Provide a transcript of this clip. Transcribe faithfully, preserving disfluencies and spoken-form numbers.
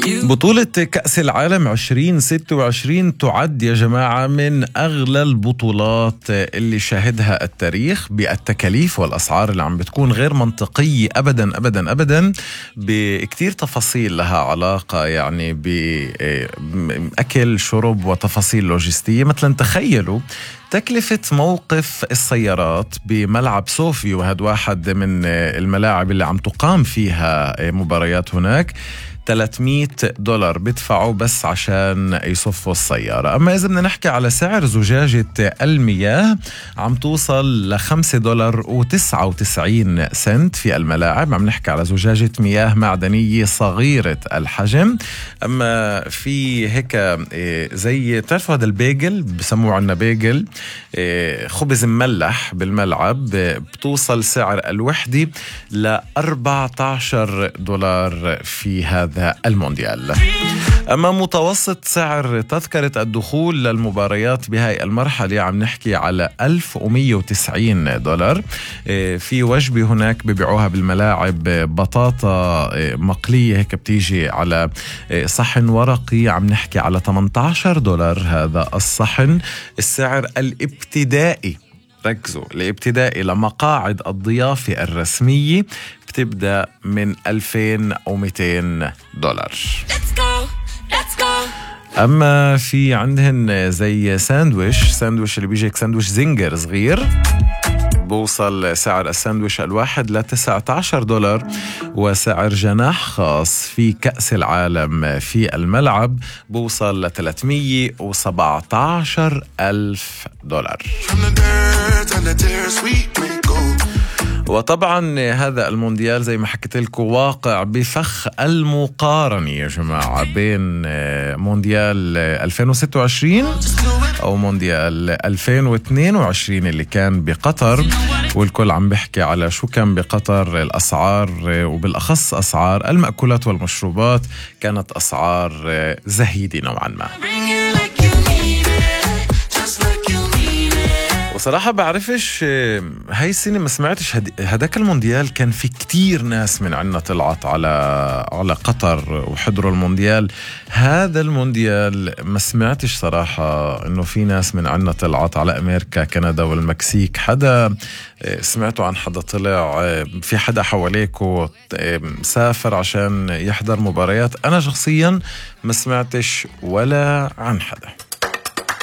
بطولة كأس العالم عشرين ستة وعشرين تعد يا جماعة من أغلى البطولات اللي شاهدها التاريخ، بالتكاليف والأسعار اللي عم بتكون غير منطقية أبدا أبدا أبدا، بكتير تفاصيل لها علاقة يعني بأكل شرب وتفاصيل لوجستية. مثلا تخيلوا تكلفة موقف السيارات بملعب صوفي، وهذا واحد من الملاعب اللي عم تقام فيها مباريات هناك، ثلاثمية دولار بدفعوا بس عشان يصفوا السيارة. أما إذا بدنا نحكي على سعر زجاجة المياه عم توصل لخمسة دولار وتسعة وتسعين سنت في الملاعب، عم نحكي على زجاجة مياه معدنية صغيرة الحجم. أما في هيك زي تعرفوا هذا البيجل بسموه عنا بيجل، خبز مملح بالملعب، بتوصل سعر الوحدة ل أربعة عشر دولار في هذا المونديال. أما متوسط سعر تذكرة الدخول للمباريات بهاي المرحلة عم نحكي على ألف ومية وتسعين دولار. في وجبة هناك ببيعوها بالملاعب، بطاطا مقلية هيك بتيجي على صحن ورقي، عم نحكي على ثمانية عشر دولار هذا الصحن. السعر الابتدائي، ركزوا، الابتدائي لمقاعد الضيافة الرسمية بتبدأ من ألفين ومئتين دولار. Let's go. Let's go. أما في عندهن زي ساندويش، ساندويش اللي بيجيك ساندويش زنجر صغير، بوصل سعر الساندويش الواحد ل تسعة عشر دولار. وسعر جناح خاص في كأس العالم في الملعب بوصل ل ثلاثمية وسبعة عشر ألف دولار. وطبعا هذا المونديال زي ما حكيت لكم واقع بفخ المقارنة يا جماعة بين مونديال ألفين وستة وعشرين أو مونديال ألفين واثنين وعشرين اللي كان بقطر. والكل عم بيحكي على شو كان بقطر الأسعار، وبالأخص أسعار المأكولات والمشروبات كانت أسعار زهيدة نوعا ما. وصراحة بعرفش هاي السنة ما سمعتش هداك المونديال كان في كتير ناس من عنا طلعت على على قطر وحضروا المونديال. هذا المونديال ما سمعتش صراحة انه في ناس من عنا طلعت على امريكا كندا والمكسيك. حدا سمعتوا عن حدا طلع؟ في حدا حواليكو سافر عشان يحضر مباريات؟ انا شخصيا ما سمعتش ولا عن حدا.